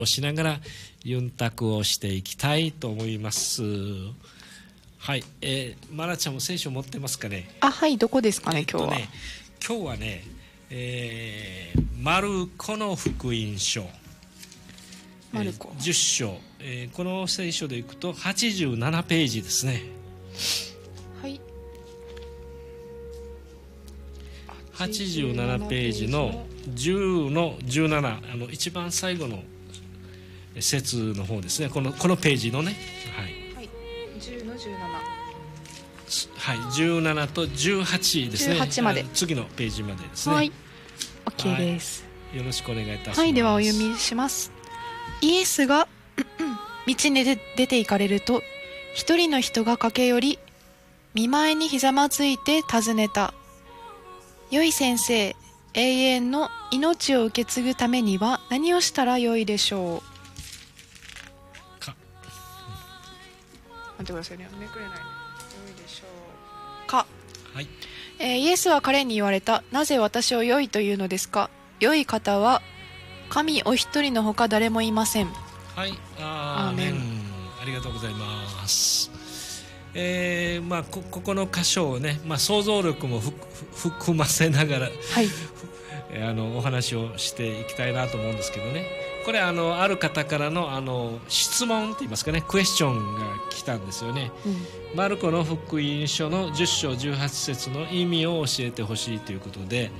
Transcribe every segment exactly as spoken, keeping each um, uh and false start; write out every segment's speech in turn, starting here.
をしながらユンタクをしていきたいと思います。はい、えー、マラちゃんも聖書持ってますかね。 あ、はい、どこですかね、今日は。 ね、今日はね、えー、マルコの福音書、 マルコ、 えー、じゅっ章、えー、この聖書でいくとはちじゅうななページですね。 はい、 はちじゅうななページのじゅうのじゅうなな、あの一番最後の節の方ですね。このこのページのね、はい、 はい、じゅうのじゅうなな、 はい、じゅうななとじゅうはちですね。 じゅうはちまで、 次のページまでですね。 はい、 OK です、 はい、よろしくお願いいたします。 はい、ではお読みします。イエスが道に出て行かれると、一人の人が駆け寄り、見舞いにひざまずいて尋ねた。良い先生、永遠の命を受け継ぐためには何をしたらよいでしょうか。待ってくださいね、めくれないね。良いでしょうか。 はい、 えー、イエスは彼に言われた。なぜ私を良いというのですか。良い方は神お一人のほか誰もいません。 はい、アーメン。ありがとうございます。えーまあ、こ, ここの箇所をね、まあ、想像力もふ含ませながら、はい、あのお話をしていきたいなと思うんですけどね。これあのある方からの、あの質問といいますかね、クエスチョンが来たんですよね、うん、マルコの福音書のじゅっ章じゅうはち節の意味を教えてほしいということで、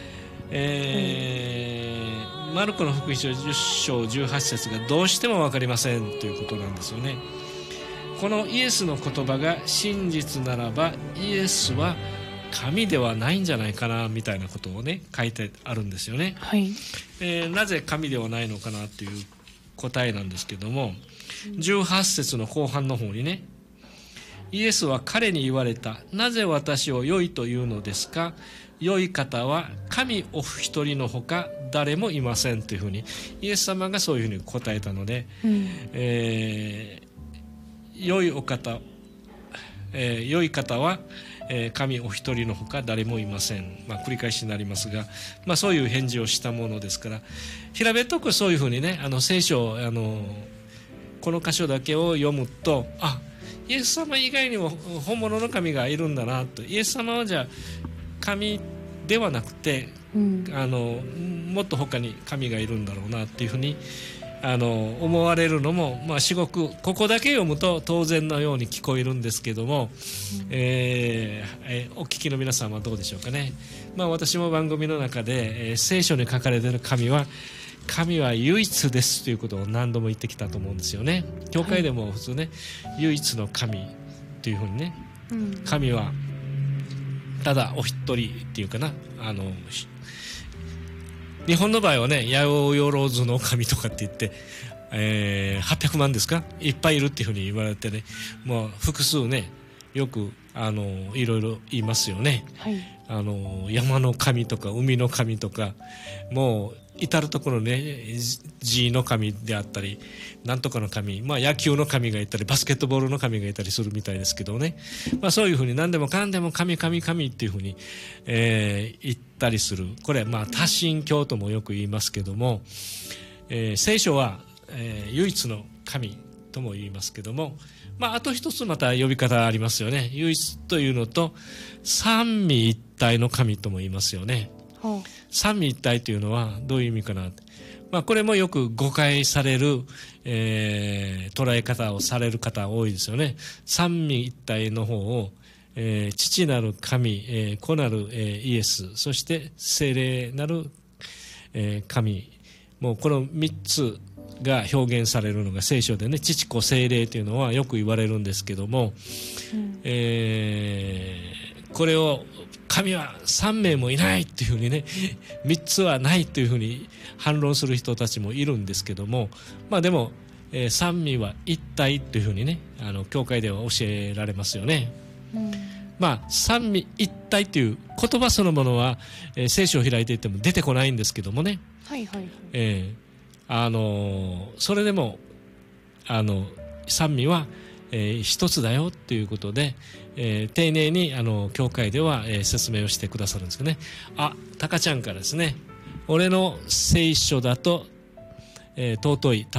えーうん、マルコの福音書じゅっ章じゅうはち節がどうしても分かりませんということなんですよね。このイエスの言葉が真実ならば、イエスは神ではないんじゃないかなみたいなことをね書いてあるんですよね、はい。えー、なぜ神ではないのかなという答えなんですけども、じゅうはち節の後半の方にね、イエスは彼に言われた。なぜ私を良いというのですか。良い方は神お一人のほか誰もいませんというふうにイエス様がそういうふうに答えたので、うん、えー良いお方、えー、良い方は、えー、神お一人のほか誰もいません、まあ、繰り返しになりますが、まあ、そういう返事をしたものですから、平べったくそういうふうにね、あの聖書、あのこの箇所だけを読むと、あ、イエス様以外にも本物の神がいるんだなと。イエス様はじゃあ神ではなくて、うん、あのもっと他に神がいるんだろうなっていうふうにあの思われるのも、まあ、至極ここだけ読むと当然のように聞こえるんですけども、うん、えーえー、お聞きの皆さんはどうでしょうかね。まあ、私も番組の中で、えー、聖書に書かれている神は神は唯一ですということを何度も言ってきたと思うんですよね。教会でも普通ね、はい、唯一の神というふうにね、うん、神はただお一人っていうかな、あの日本の場合はね、八百万の神とかって言って、えー、はっぴゃくまんですか、いっぱいいるっていうふうに言われてね、もう複数ね、よくあのいろいろ言いますよね、はい、あの山の神とか海の神とか、もう至るところね、Gの神であったりなんとかの神、まあ、野球の神がいたりバスケットボールの神がいたりするみたいですけどね、まあ、そういうふうに何でもかんでも神神神っていうふうに、えー、言ったりする。これまあ多神教ともよく言いますけども、えー、聖書は、えー、唯一の神とも言いますけども、まあ、あと一つまた呼び方ありますよね。唯一というのと三位一体の神とも言いますよね。三位一体というのはどういう意味かな、まあ、これもよく誤解される、えー、捉え方をされる方多いですよね。三位一体の方を、えー、父なる神、えー、子なる、えー、イエス、そして聖霊なる、えー、神、もうこの三つが表現されるのが聖書でね、父子聖霊というのはよく言われるんですけども、うん、えー、これを神は三名もいないっていうふうにね、三つはないというふうに反論する人たちもいるんですけども、まあでも、えー、三位は一体というふうにね、あの教会では教えられますよね、うん、まあ三位一体という言葉そのものは、えー、聖書を開いていても出てこないんですけどもね、はいはいはい、えー、あのそれでもあの三位はえー、一つだよということで、えー、丁寧にあの教会では、えー、説明をしてくださるんですけどね。あ、タカちゃんからですね、俺の聖書だと、 えー尊い